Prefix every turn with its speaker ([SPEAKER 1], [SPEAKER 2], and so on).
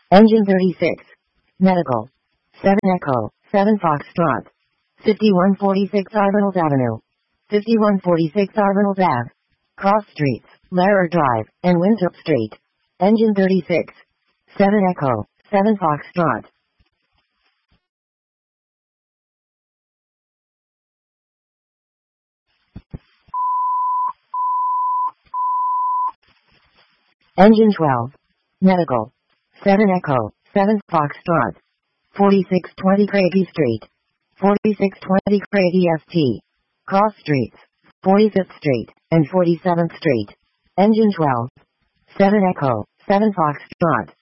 [SPEAKER 1] Engine 36. Medical. 7 Echo, 7 Foxtrot. 5146 Arvinals Avenue. 5146 Arvinals Ave. Cross Streets, Lehrer Drive, and Winthrop Street. Engine 36. 7 Echo, 7 Foxtrot. Engine 12. Medical. 7 Echo, 7 Foxtrot. 4620 Craigie Street. 4620 Craigie ST. Cross Streets, 45th Street, and 47th Street. Engine 12. 7 Echo, 7 Foxtrot.